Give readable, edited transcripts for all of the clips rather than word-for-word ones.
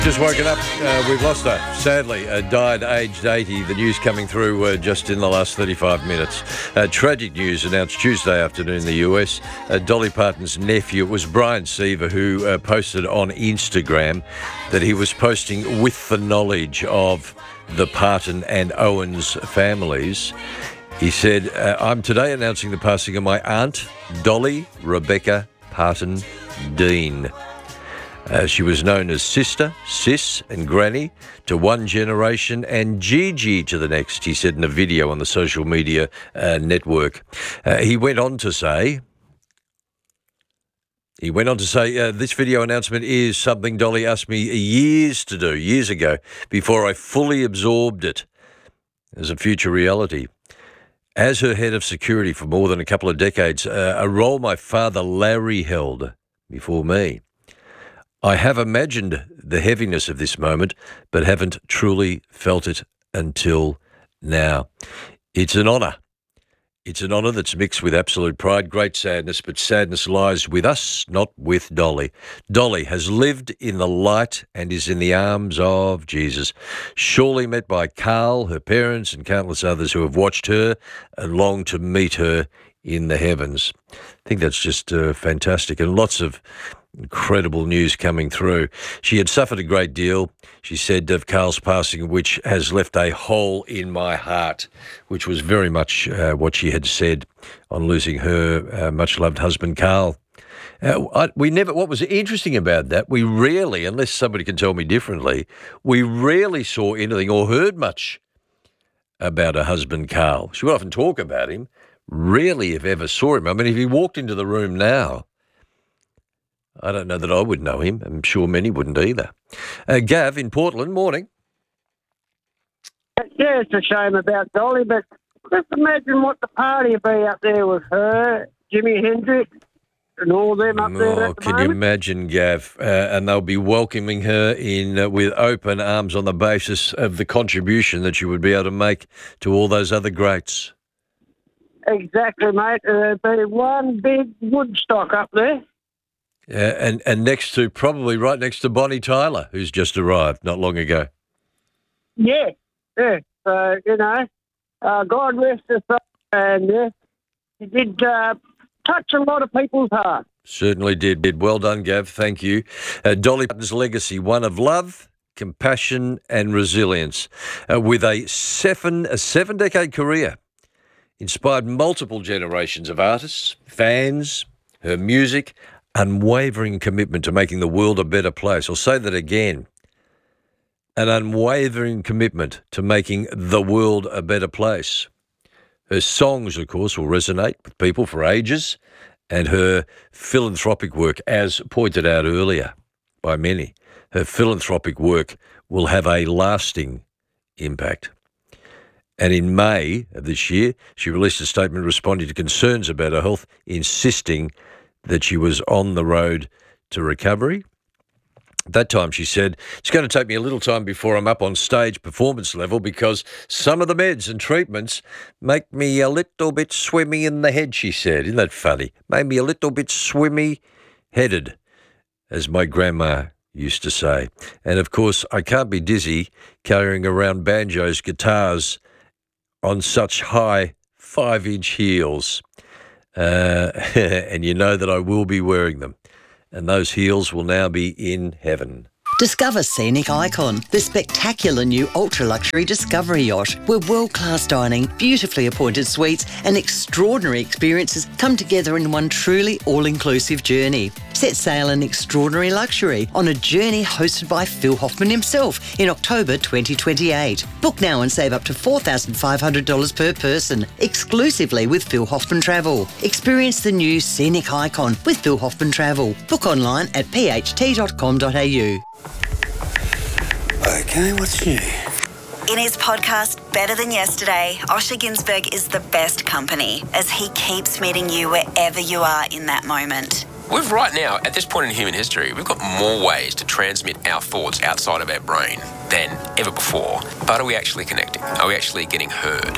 Just woken up. We've lost her. Sadly, died aged 80. The news coming through just in the last 35 minutes. Tragic news announced Tuesday afternoon in the US. Dolly Parton's nephew, it was Brian Seaver, who posted on Instagram that he was posting with the knowledge of the Parton and Owens families. He said, I'm today announcing the passing of my aunt, Dolly Rebecca Parton Dean. She was known as Sister, Sis and Granny to one generation and Gigi to the next, he said in a video on the social media network. He went on to say, this video announcement is something Dolly asked me years ago, before I fully absorbed it as a future reality. As her head of security for more than a couple of decades, a role my father Larry held before me. I have imagined the heaviness of this moment, but haven't truly felt it until now. It's an honour. It's an honour that's mixed with absolute pride, great sadness, but sadness lies with us, not with Dolly. Dolly has lived in the light and is in the arms of Jesus, surely met by Carl, her parents, and countless others who have watched her and long to meet her in the heavens. I think that's just fantastic, and lots of incredible news coming through. She had suffered a great deal, she said, of Carl's passing, which has left a hole in my heart, which was very much what she had said on losing her much-loved husband, Carl. What was interesting about that, we rarely, unless somebody can tell me differently, we rarely saw anything or heard much about her husband, Carl. She would often talk about him, rarely if ever saw him. I mean, if he walked into the room now, I don't know that I would know him. I'm sure many wouldn't either. Gav in Portland, morning. Yeah, it's a shame about Dolly, but just imagine what the party would be up there with her, Jimi Hendrix, and all them up there at the can moment. you imagine, Gav? And they'll be welcoming her in with open arms on the basis of the contribution that she would be able to make to all those other greats. Exactly, mate. There'd be one big Woodstock up there. And probably right next to Bonnie Tyler, who's just arrived not long ago. Yeah. So, God rest her soul. And he did touch a lot of people's hearts. Certainly did. Well done, Gav. Thank you. Dolly Parton's legacy, one of love, compassion and resilience. With a seven-decade career, inspired multiple generations of artists, fans, her music, unwavering commitment to making the world a better place. I'll say that again. An unwavering commitment to making the world a better place. Her songs, of course, will resonate with people for ages, and her philanthropic work, as pointed out earlier by many, her philanthropic work will have a lasting impact. And in May of this year, she released a statement responding to concerns about her health, insisting that she was on the road to recovery. At that time, she said, it's going to take me a little time before I'm up on stage performance level because some of the meds and treatments make me a little bit swimmy in the head, she said. Isn't that funny? Made me a little bit swimmy-headed, as my grandma used to say. And, of course, I can't be dizzy carrying around banjos, guitars on such high 5-inch heels. And you know that I will be wearing them. And those heels will now be in heaven. Discover Scenic Icon, the spectacular new ultra-luxury Discovery yacht, where world-class dining, beautifully appointed suites and extraordinary experiences come together in one truly all-inclusive journey. Set sail in extraordinary luxury on a journey hosted by Phil Hoffman himself in October 2028. Book now and save up to $4,500 per person, exclusively with Phil Hoffman Travel. Experience the new Scenic Icon with Phil Hoffman Travel. Book online at pht.com.au. Okay, what's new? In his podcast, Better Than Yesterday, Osher Günsberg is the best company as he keeps meeting you wherever you are in that moment. We've right now, at this point in human history, we've got more ways to transmit our thoughts outside of our brain than ever before. But are we actually connecting? Are we actually getting heard?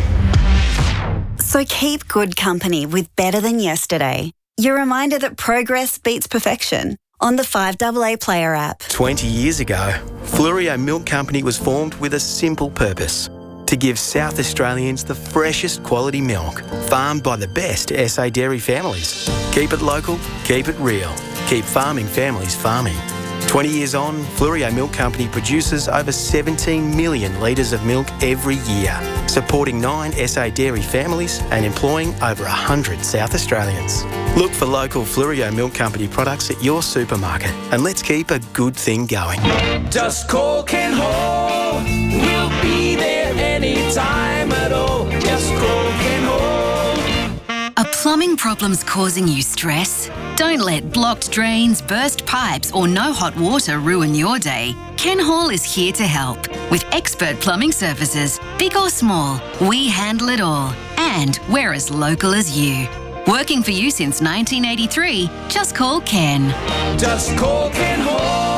So keep good company with Better Than Yesterday. Your reminder that progress beats perfection. on the 5AA Player app. 20 years ago, Fluorio Milk Company was formed with a simple purpose: to give South Australians the freshest quality milk, farmed by the best SA dairy families. Keep it local, keep it real, keep farming families farming. 20 years on, Fluorio Milk Company produces over 17 million litres of milk every year, supporting 9 SA dairy families and employing over 100 South Australians. Look for local Fluorio Milk Company products at your supermarket, and let's keep a good thing going. Just call Ken Hall. We'll be there anytime at all. Just call Ken Hall. Are plumbing problems causing you stress? Don't let blocked drains, burst pipes or no hot water ruin your day. Ken Hall is here to help. With expert plumbing services, big or small, we handle it all. And we're as local as you. Working for you since 1983, just call Ken. Just call Ken Hall.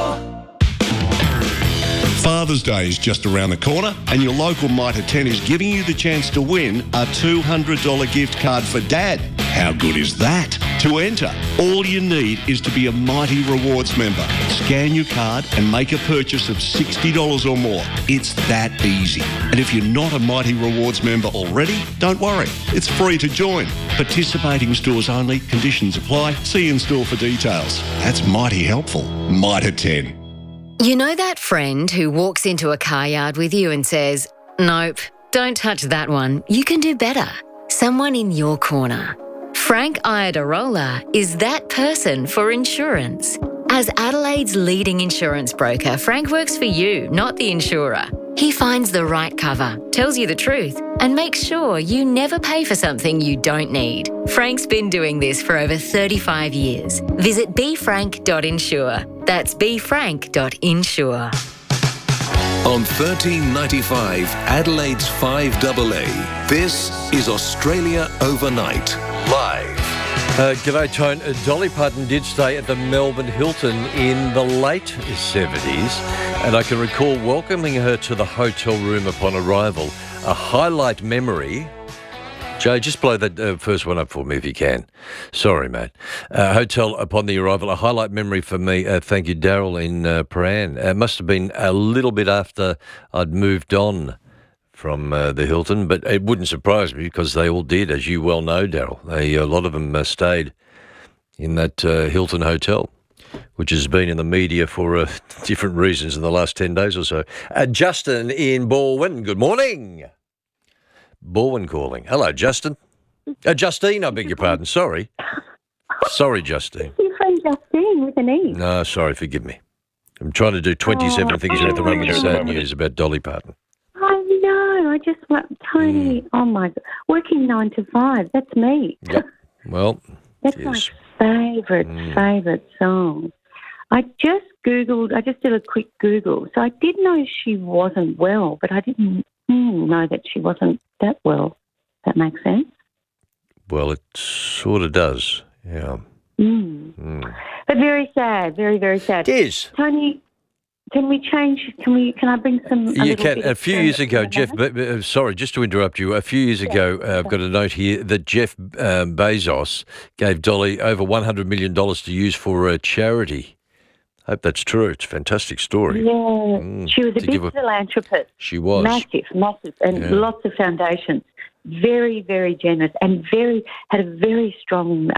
Father's Day is just around the corner and your local Mitre 10 is giving you the chance to win a $200 gift card for Dad. How good is that? To enter, all you need is to be a Mighty Rewards member. Scan your card and make a purchase of $60 or more. It's that easy. And if you're not a Mighty Rewards member already, don't worry. It's free to join. Participating stores only. Conditions apply. See in store for details. That's mighty helpful. Mitre 10. You know that friend who walks into a car yard with you and says, "Nope, don't touch that one. You can do better." Someone in your corner. Frank Iadarola is that person for insurance. As Adelaide's leading insurance broker, Frank works for you, not the insurer. He finds the right cover, tells you the truth, and makes sure you never pay for something you don't need. Frank's been doing this for over 35 years. Visit befrank.insure. That's befrank.insure. On 1395 Adelaide's 5AA, this is Australia Overnight, live. G'day, Tone. Dolly Parton did stay at the Melbourne Hilton in the late 70s, and I can recall welcoming her to the hotel room upon arrival. A highlight memory. Joe, just blow that first one up for me if you can. Sorry, mate. Hotel upon the arrival. A highlight memory for me. Thank you, Daryl in Prahran. It must have been a little bit after I'd moved on from the Hilton, but it wouldn't surprise me because they all did, as you well know, Daryl. A lot of them stayed in that Hilton Hotel, which has been in the media for different reasons in the last 10 days or so. Justin in Balwyn, good morning. Balwyn calling. Hello, Justin. Justine, I beg your pardon. Sorry. Sorry, Justine. Your friend Justine with an E. No, sorry, forgive me. I'm trying to do 27 things at the moment with sad news about Dolly Parton. I know. I just want Tony. Oh, my God. Working 9 to 5. That's me. Yep. Well, that's yes. My favourite song. I just did a quick Google. So I did know she wasn't well, but I didn't know that she wasn't that well. That makes sense? Well, it sort of does, yeah. But very sad, very, very sad. It is. Tony, can we change? Can I bring some? You can. A few years ago, Jeff. Sorry, just to interrupt you. A few years ago, I've got a note here that Jeff Bezos gave Dolly over $100 million to use for a charity. Hope that's true. It's a fantastic story. Yeah, she was a big philanthropist. She was massive, and lots of foundations. Very, very generous, and had a very strong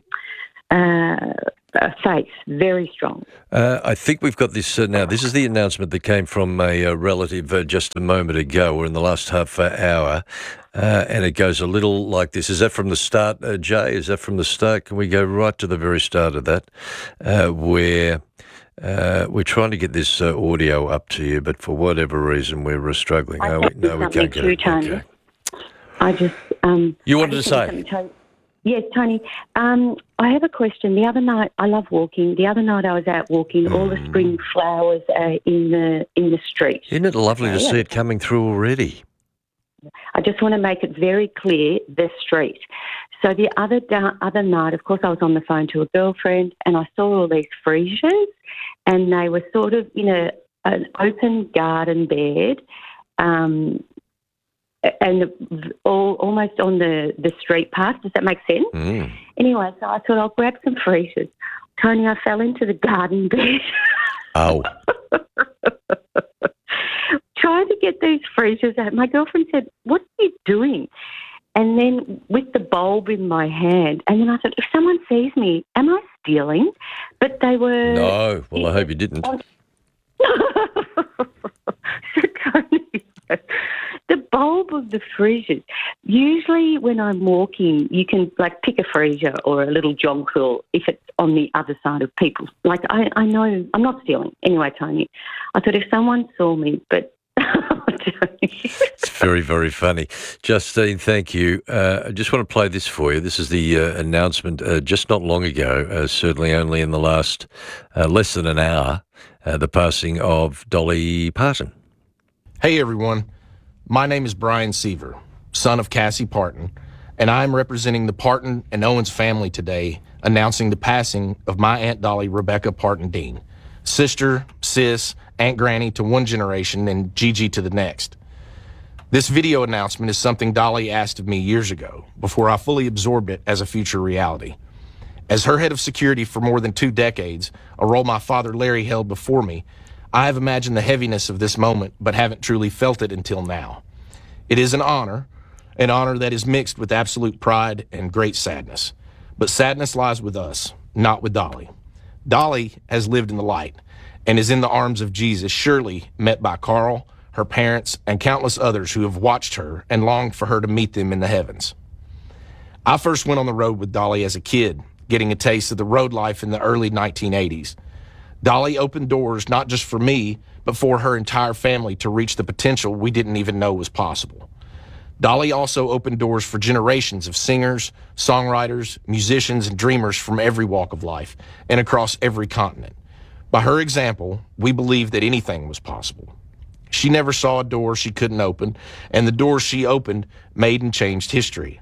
faith. Very strong. I think we've got this now. This is the announcement that came from a relative just a moment ago, or in the last half hour, and it goes a little like this. Is that from the start, Jay? Is that from the start? Can we go right to the very start of that, where we're trying to get this audio up to you, but for whatever reason we're struggling. No, we can't get it. Tony. Okay. I just you wanted to say? Yes, Tony. I have a question. The other night, I love walking. The other night I was out walking. All the spring flowers are in the street. Isn't it lovely to see it coming through already? I just want to make it very clear, the street. So the other night, of course, I was on the phone to a girlfriend and I saw all these freesias and they were sort of in an open garden bed and almost on the street path. Does that make sense? Anyway, so I thought I'll grab some freesias. Tony, I fell into the garden bed. Oh. Trying to get these freezers out. My girlfriend said, "What are you doing?" And then with the bulb in my hand, and then I thought, if someone sees me, am I stealing? But they were... No. Well, I hope you didn't. So, Tony, the bulb of the freezers. Usually when I'm walking, you can pick a freezer or a little jonquil if it's on the other side of people. I know I'm not stealing. Anyway, Tony, I thought if someone saw me, but it's very, very funny. Justine, thank you. I just want to play this for you. This is the announcement just not long ago, certainly only in the last less than an hour, the passing of Dolly Parton. Hey, everyone. My name is Brian Seaver, son of Cassie Parton, and I'm representing the Parton and Owens family today, announcing the passing of my Aunt Dolly Rebecca Parton Dean, sister, sis, Aunt Granny to one generation and Gigi to the next. This video announcement is something Dolly asked of me years ago, before I fully absorbed it as a future reality. As her head of security for more than 2 decades, a role my father Larry held before me, I have imagined the heaviness of this moment, but haven't truly felt it until now. It is an honor that is mixed with absolute pride and great sadness. But sadness lies with us, not with Dolly. Dolly has lived in the light and is in the arms of Jesus, surely met by Carl, her parents, and countless others who have watched her and longed for her to meet them in the heavens. I first went on the road with Dolly as a kid, getting a taste of the road life in the early 1980s. Dolly opened doors not just for me, but for her entire family to reach the potential we didn't even know was possible. Dolly also opened doors for generations of singers, songwriters, musicians, and dreamers from every walk of life and across every continent. By her example, we believed that anything was possible. She never saw a door she couldn't open, and the doors she opened made and changed history.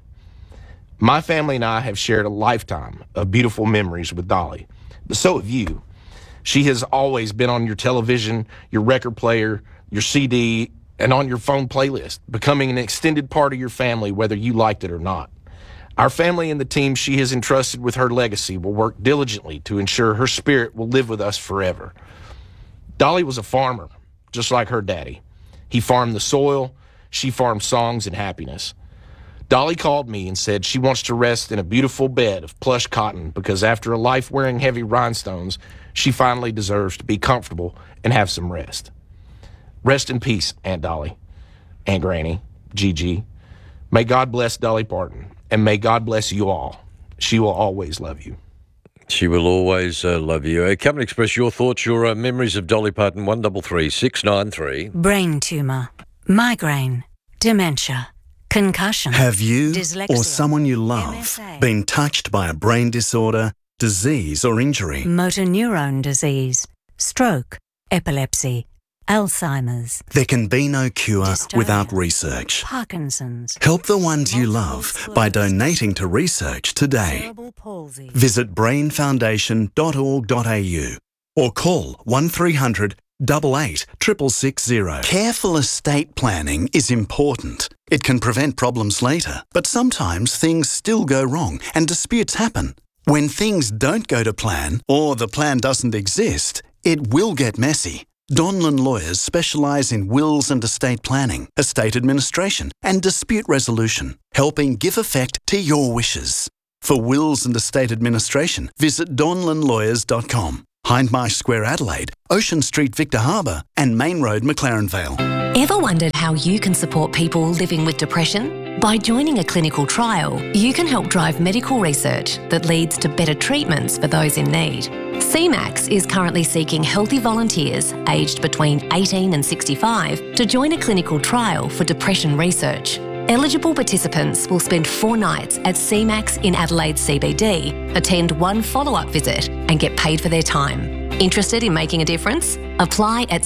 My family and I have shared a lifetime of beautiful memories with Dolly, but so have you. She has always been on your television, your record player, your CD, and on your phone playlist, becoming an extended part of your family, whether you liked it or not. Our family and the team she has entrusted with her legacy will work diligently to ensure her spirit will live with us forever. Dolly was a farmer, just like her daddy. He farmed the soil, she farmed songs and happiness. Dolly called me and said she wants to rest in a beautiful bed of plush cotton because after a life wearing heavy rhinestones, she finally deserves to be comfortable and have some rest. Rest in peace, Aunt Dolly, Aunt Granny, Gigi. May God bless Dolly Parton, and may God bless you all. She will always love you. She will always love you. Come and express your thoughts, your memories of Dolly Parton, 133 693. Brain tumour, migraine, dementia, concussion. Have you dyslexia, or someone you love MSA, been touched by a brain disorder, disease or injury? motor neurone disease, stroke, epilepsy, Alzheimer's, There can be no cure Dystonia, without research. Parkinson's, Help the ones you love by donating to research today. cerebral palsy. Visit brainfoundation.org.au or call 1300 88 660. Careful estate planning is important. It can prevent problems later, but sometimes things still go wrong and disputes happen. When things don't go to plan or the plan doesn't exist, it will get messy. Donlan Lawyers specialise in wills and estate planning, estate administration and dispute resolution, helping give effect to your wishes. For wills and estate administration, visit donlanlawyers.com. Hindmarsh Square Adelaide, Ocean Street Victor Harbour and Main Road McLaren Vale. Ever wondered how you can support people living with depression? By joining a clinical trial, you can help drive medical research that leads to better treatments for those in need. CMAX is currently seeking healthy volunteers aged between 18 and 65 to join a clinical trial for depression research. Eligible participants will spend 4 nights at CMAX in Adelaide CBD, attend 1 follow-up visit and get paid for their time. Interested in making a difference? Apply at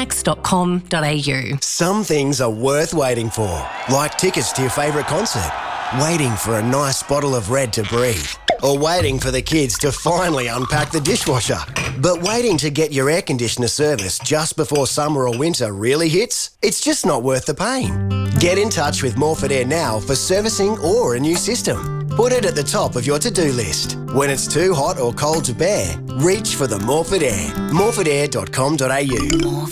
cmax.com.au. Some things are worth waiting for, like tickets to your favourite concert, waiting for a nice bottle of Red to breathe, or waiting for the kids to finally unpack the dishwasher. But waiting to get your air conditioner serviced just before summer or winter really hits? It's just not worth the pain. Get in touch with Morford Air now for servicing or a new system. Put it at the top of your to-do list. When it's too hot or cold to bear, reach for the Morphett Air. morphettair.com.au.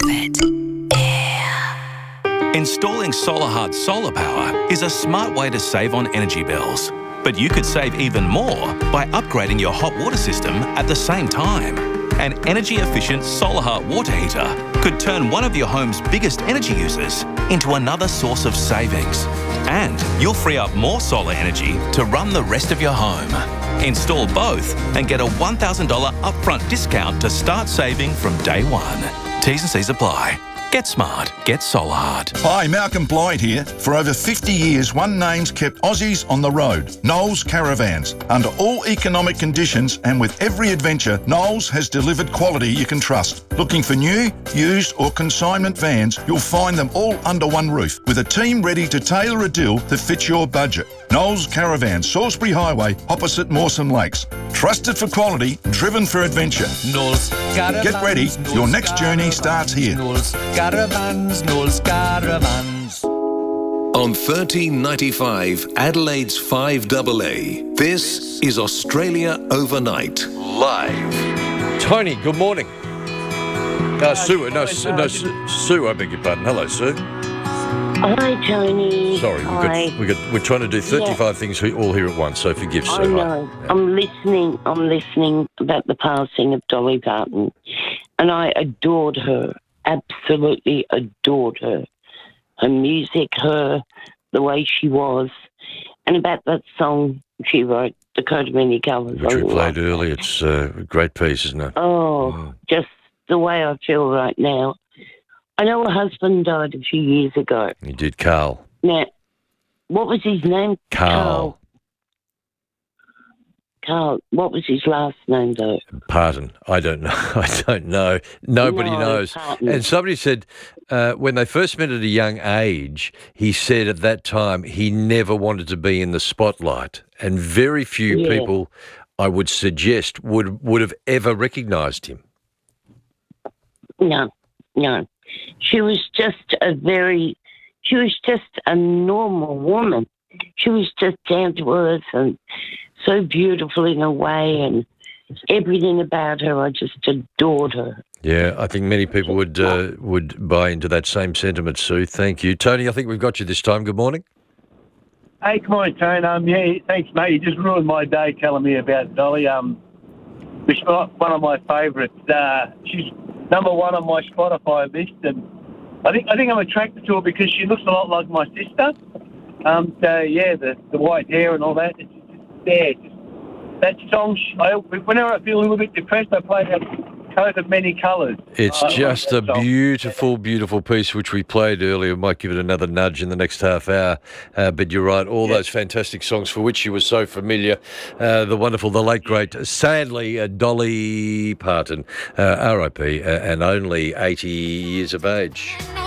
Installing SolarHard solar power is a smart way to save on energy bills. But you could save even more by upgrading your hot water system at the same time. An energy-efficient SolarHeart water heater could turn one of your home's biggest energy users into another source of savings. And you'll free up more solar energy to run the rest of your home. Install both and get a $1,000 upfront discount to start saving from day one. T's and C's apply. Get smart. Get SolarHard. Hi, Malcolm Blyde here. For over 50 years, one name's kept Aussies on the road. Knowles Caravans. Under all economic conditions and with every adventure, Knowles has delivered quality you can trust. Looking for new, used or consignment vans, you'll find them all under one roof with a team ready to tailor a deal that fits your budget. Knowles Caravans, Salisbury Highway, opposite Mawson Lakes. Trusted for quality, driven for adventure. Knowles Caravans. Get ready, your next journey starts here. Knowles Caravans, Knowles Caravans. On 1395 Adelaide's 5AA, this is Australia Overnight, live. Tony, good morning. Sue, Sue, I beg your pardon. Hello, Sue. Hi, Tony. Sorry, we're trying to do 35 things all here at once, so forgive Sue. I know. Yeah. I'm listening about the passing of Dolly Parton, and I adored her, absolutely adored her. Her music, the way she was, and about that song she wrote, The Coat of Many Colours. Which we played earlier. It's a great piece, isn't it? Oh, just the way I feel right now. I know her husband died a few years ago. He did, Carl. Now, what was his name? Carl. Carl. What was his last name, though? Parton. I don't know. I don't know. Nobody knows. Parton. And somebody said when they first met at a young age, he said at that time he never wanted to be in the spotlight. And very few people, I would suggest, would have ever recognised him. No. She was just a normal woman. She was just down to earth and so beautiful in a way, and everything about her, I just adored her. Yeah, I think many people would buy into that same sentiment, Sue. Thank you. Tony, I think we've got you this time. Good morning. Hey, good morning, Tony. Yeah, thanks, mate. You just ruined my day telling me about Dolly. She's one of my favourites. She's number one on my Spotify list, and I think I'm attracted to her because she looks a lot like my sister. The white hair and all that. That song. Whenever I feel a little bit depressed, I play that Coat of Many Colours. It's just a beautiful, beautiful piece which we played earlier. Might give it another nudge in the next half hour. But you're right, all those fantastic songs for which you were so familiar. The wonderful, the late, great, sadly, Dolly Parton, R.I.P., and only 80 years of age.